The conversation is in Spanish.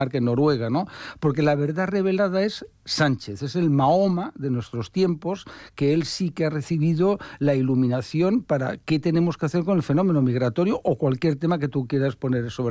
que en Noruega, ¿no? Porque la verdad revelada es Sánchez, es el Mahoma de nuestros tiempos, que él sí que ha recibido la iluminación para qué tenemos que hacer con el fenómeno migratorio o cualquier tema que tú quieras poner sobre